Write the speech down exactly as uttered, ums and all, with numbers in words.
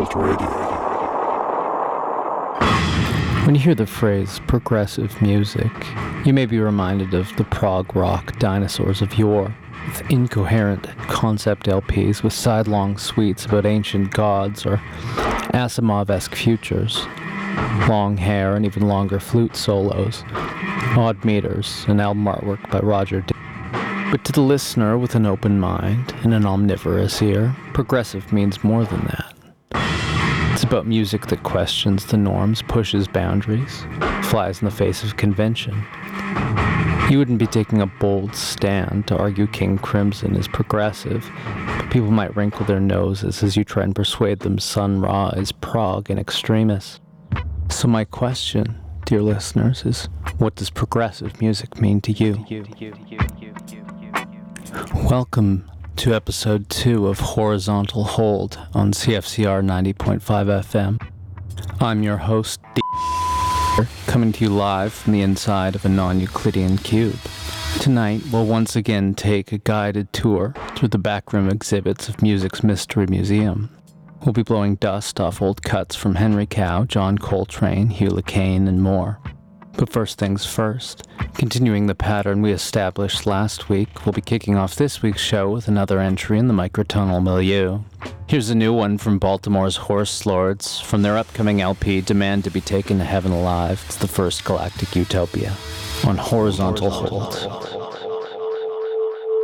Cult Radio. When you hear the phrase progressive music, you may be reminded of the prog rock dinosaurs of yore, with incoherent concept L Ps with sidelong suites about ancient gods or Asimov-esque futures, long hair and even longer flute solos, odd meters, and album artwork by Roger D. But to the listener with an open mind and an omnivorous ear, progressive means more than that. It's about music that questions the norms, pushes boundaries, flies in the face of convention. You wouldn't be taking a bold stand to argue King Crimson is progressive, but people might wrinkle their noses as you try and persuade them Sun Ra is prog in extremis. So my question, dear listeners, is what does progressive music mean to you? Welcome to episode two of Horizontal Hold on C F C R ninety point five F M. I'm your host, D, coming to you live from the inside of a non-Euclidean cube. Tonight, we'll once again take a guided tour through the backroom exhibits of music's Mystery Museum. We'll be blowing dust off old cuts from Henry Cow, John Coltrane, Hugh LaCane, and more. But first things first, continuing the pattern we established last week, we'll be kicking off this week's show with another entry in the microtonal milieu. Here's a new one from Baltimore's Horse Lords from their upcoming L P, Demand to be Taken to Heaven Alive. It's the first galactic utopia on Horizontal Hold.